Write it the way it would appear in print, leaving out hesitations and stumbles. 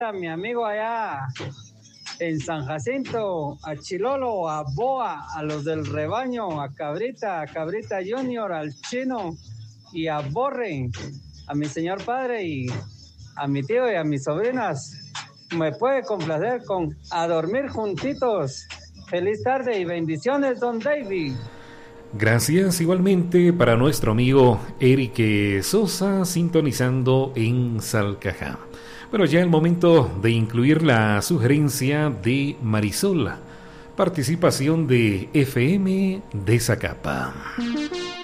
a mi amigo allá en San Jacinto, a Chilolo, a Boa, a los del rebaño, a Cabrita Junior, al Chino y a Borre, a mi señor padre y a mi tío y a mis sobrinas. Me puede complacer con A Dormir Juntitos. Feliz tarde y bendiciones, don David. Gracias igualmente para nuestro amigo Eric Sosa, sintonizando en Salcajá. Bueno, ya el momento de incluir la sugerencia de Marisol, participación de FM de Zacapa.